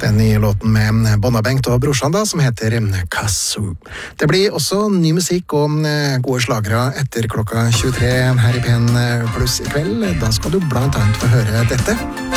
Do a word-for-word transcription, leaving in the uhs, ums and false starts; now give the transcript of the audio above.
Den nye låten med Bonnabengt og brorsan da, som heter Kazoo. Det blir også ny musikk og gode slagere etter klokka tjuetre her i P en Pluss i kveld. Da skal du blant annet få høre dette.